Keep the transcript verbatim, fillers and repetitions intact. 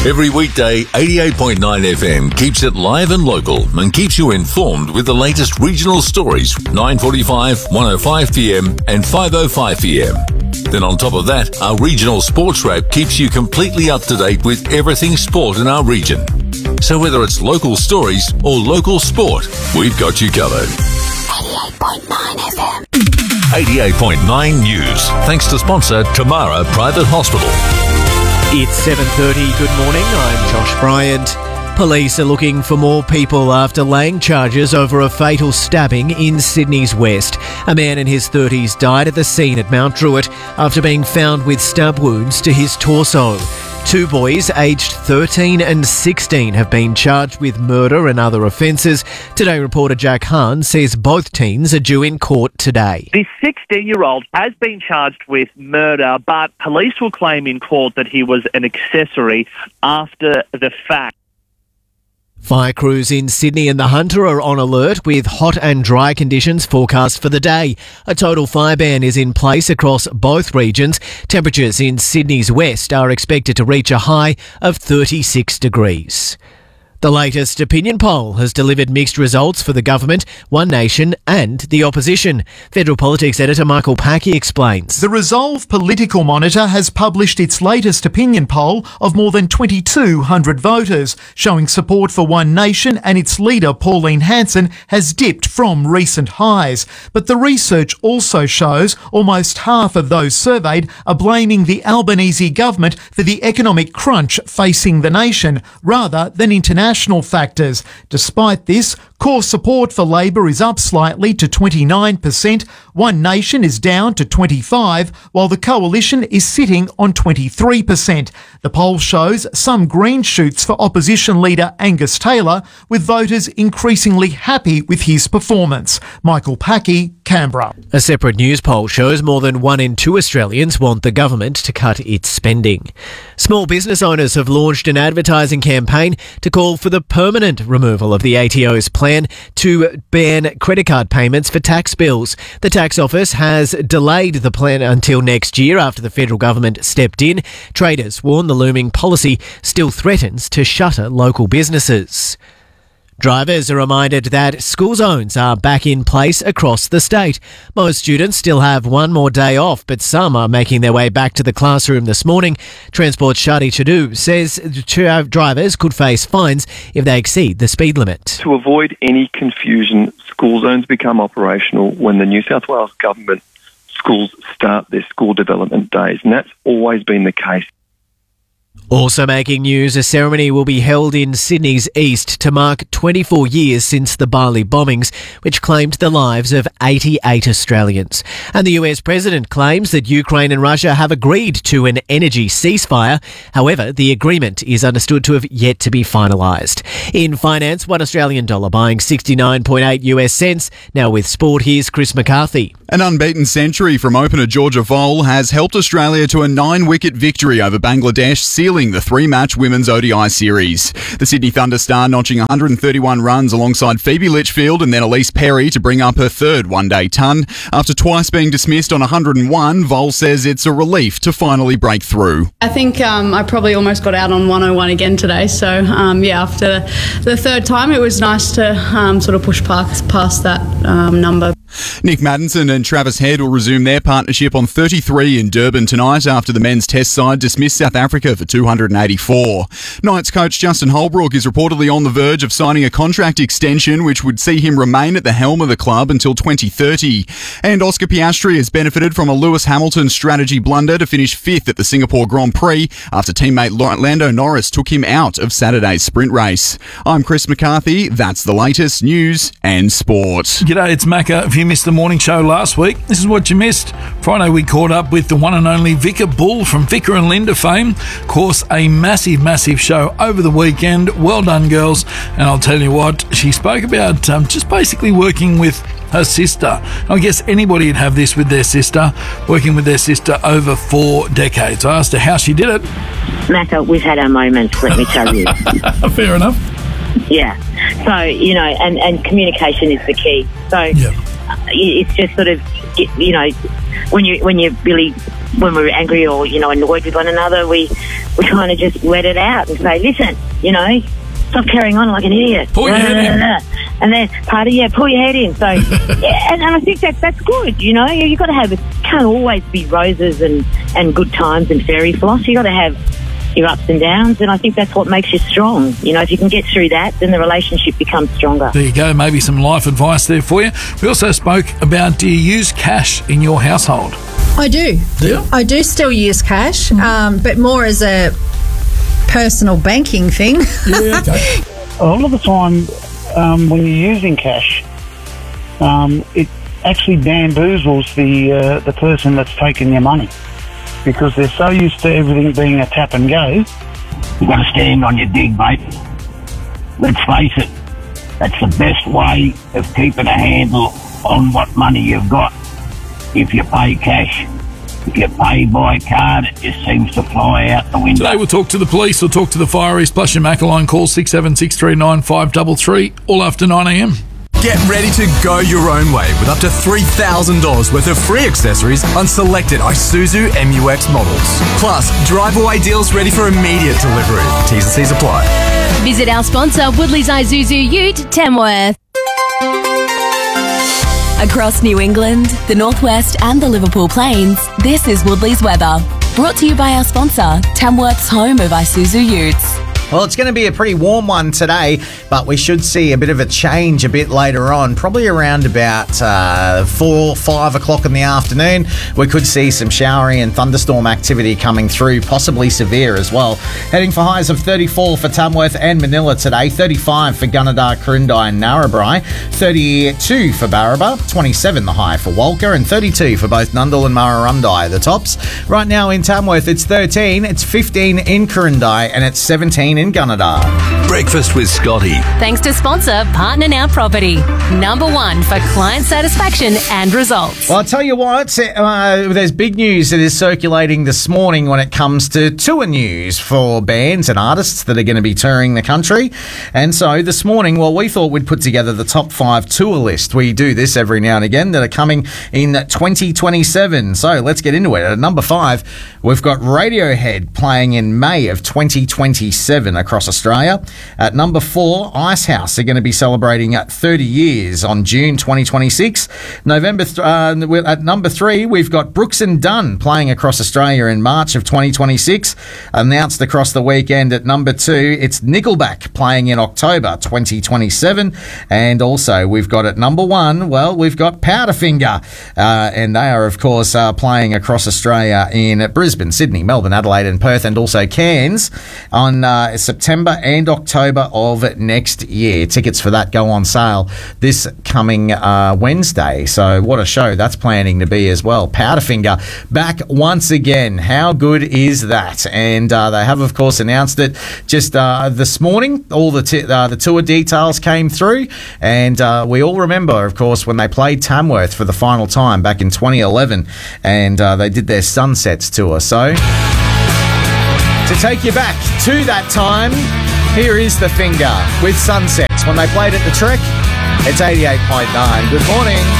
Every weekday, eighty-eight point nine F M keeps it live and local and keeps you informed with the latest regional stories, nine forty-five, one oh five p m and five oh five p m. Then on top of that, our regional sports wrap keeps you completely up to date with everything sport in our region. So whether it's local stories or local sport, we've got you covered. eighty-eight point nine F M. eighty-eight point nine News. Thanks to sponsor Tamara Private Hospital. It's seven thirty. Good morning. I'm Josh Bryant. Police are looking for more people after laying charges over a fatal stabbing in Sydney's West. A man in his thirties died at the scene at Mount Druitt after being found with stab wounds to his torso. Two boys aged thirteen and sixteen have been charged with murder and other offences. Today reporter Jack Hahn says both teens are due in court today. This sixteen-year-old has been charged with murder, but police will claim in court that he was an accessory after the fact. Fire crews in Sydney and the Hunter are on alert with hot and dry conditions forecast for the day. A total fire ban is in place across both regions. Temperatures in Sydney's west are expected to reach a high of thirty-six degrees. The latest opinion poll has delivered mixed results for the government, One Nation and the opposition. Federal Politics editor Michael Packey explains. The Resolve Political Monitor has published its latest opinion poll of more than twenty-two hundred voters, showing support for One Nation, and its leader Pauline Hanson has dipped from recent highs. But the research also shows almost half of those surveyed are blaming the Albanese government for the economic crunch facing the nation, rather than international national factors. Despite this, core support for Labor is up slightly to twenty-nine percent, One Nation is down to twenty-five percent, while the Coalition is sitting on twenty-three percent. The poll shows some green shoots for opposition leader Angus Taylor, with voters increasingly happy with his performance. Michael Packey, Canberra. A separate news poll shows more than one in two Australians want the government to cut its spending. Small business owners have launched an advertising campaign to call for the permanent removal of the A T O's plan to ban credit card payments for tax bills. The tax office has delayed the plan until next year after the federal government stepped in. Traders warn the looming policy still threatens to shutter local businesses. Drivers are reminded that school zones are back in place across the state. Most students still have one more day off, but some are making their way back to the classroom this morning. Transport's Shadi Chadu says drivers could face fines if they exceed the speed limit. To avoid any confusion, school zones become operational when the New South Wales government schools start their school development days, and that's always been the case. Also making news, a ceremony will be held in Sydney's east to mark twenty-four years since the Bali bombings, which claimed the lives of eighty-eight Australians. And the U S president claims that Ukraine and Russia have agreed to an energy ceasefire. However, the agreement is understood to have yet to be finalised. In finance, one Australian dollar buying sixty-nine point eight U S cents. Now with sport, here's Chris McCarthy. An unbeaten century from opener Georgia Vole has helped Australia to a nine-wicket victory over Bangladesh, sealing the three-match Women's O D I series. The Sydney Thunder star notching one hundred thirty-one runs alongside Phoebe Litchfield and then Elise Perry to bring up her third one-day ton. After twice being dismissed on one hundred and one, Vole says it's a relief to finally break through. I think um, I probably almost got out on one oh one again today. So, um, yeah, after the third time, it was nice to um, sort of push past, past that um, number. Nick Maddinson and Travis Head will resume their partnership on thirty-three in Durban tonight after the men's test side dismissed South Africa for two hundred eighty-four. Knights coach Justin Holbrook is reportedly on the verge of signing a contract extension which would see him remain at the helm of the club until twenty thirty. And Oscar Piastri has benefited from a Lewis Hamilton strategy blunder to finish fifth at the Singapore Grand Prix after teammate Lando Norris took him out of Saturday's sprint race. I'm Chris McCarthy. That's the latest news and sport. G'day, it's Macca. If you missed the morning show last week, this is what you missed. Friday we caught up with the one and only Vicar Bull from Vicar and Linda fame. Of course, a massive, massive show over the weekend. Well done, girls. And I'll tell you what, she spoke about um, just basically working with her sister. I guess anybody would have this with their sister, working with their sister over four decades. I asked her how she did it. Macca, we've had our moments, let me tell you. Fair enough. Yeah. So, you know, and, and communication is the key. So yeah. It's just sort of, you know, when you when you really, when we're angry or, you know, annoyed with one another, we we kind of just let it out and say, listen, you know, stop carrying on like an idiot. Pull your head in. And then, part of, yeah, pull your head in. So, yeah, and, and I think that that's good, you know. You've got to have, it can't always be roses and, and good times and fairy floss. You've got to have your ups and downs, and I think that's what makes you strong. You know, if you can get through that, then the relationship becomes stronger. There you go, maybe some life advice there for you. We also spoke about, do you use cash in your household? I do. Do you? I do still use cash, um, but more as a personal banking thing. Yeah, okay. A lot of the time, um, when you're using cash, um, it actually bamboozles the uh, the person that's taking your money, because they're so used to everything being a tap and go. You've got to stand on your dig, mate. Let's face it, that's the best way of keeping a handle on what money you've got. If you pay cash, if you pay by card, it just seems to fly out the window. Today we'll talk to the police, we'll talk to the Fire East Plus your Macaline. Call six seven six three nine five three three, all after nine a m. Get ready to go your own way with up to three thousand dollars worth of free accessories on selected Isuzu M U X models. Plus, drive-away deals ready for immediate delivery. T's and C's apply. Visit our sponsor, Woodley's Isuzu Ute, Tamworth. Across New England, the Northwest and the Liverpool Plains, this is Woodley's weather. Brought to you by our sponsor, Tamworth's home of Isuzu Utes. Well, it's going to be a pretty warm one today, but we should see a bit of a change a bit later on, probably around about uh, four, five o'clock in the afternoon. We could see some showery and thunderstorm activity coming through, possibly severe as well. Heading for highs of thirty-four for Tamworth and Manila today, thirty-five for Gunnedah, Corundy and Narrabri, thirty-two for Barraba, twenty-seven the high for Walker, and thirty-two for both Nundle and Murrurundi, the tops. Right now in Tamworth, it's thirteen, it's fifteen in Corundy, and it's seventeen in Gunnedah. Breakfast with Scotty. Thanks to sponsor Partner Now Property. Number one for client satisfaction and results. Well, I'll tell you what, uh, there's big news that is circulating this morning when it comes to tour news for bands and artists that are going to be touring the country. And so this morning, well, we thought we'd put together the top five tour list. We do this every now and again that are coming in twenty twenty-seven. So let's get into it. At number five, we've got Radiohead playing in May of twenty twenty-seven across Australia. At number four, Icehouse are going to be celebrating at thirty years on June twenty twenty-six. November th- uh, at number three, we've got Brooks and Dunn playing across Australia in March of twenty twenty-six. Announced across the weekend at number two, it's Nickelback playing in October twenty twenty-seven. And also we've got at number one, well, we've got Powderfinger, uh, and they are of course uh, playing across Australia in Brisbane, Sydney, Melbourne, Adelaide and Perth, and also Cairns on uh, September and October of next year. Tickets for that go on sale this coming uh, Wednesday. So what a show that's planning to be as well. Powderfinger back once again. How good is that? And uh, they have, of course, announced it just uh, this morning. All the t- uh, the tour details came through, and uh, we all remember, of course, when they played Tamworth for the final time back in twenty eleven, and uh, they did their Sunsets tour. So to take you back to that time, here is The Finger with Sunsets when they played at the Trek. It's eighty-eight point nine. Good morning.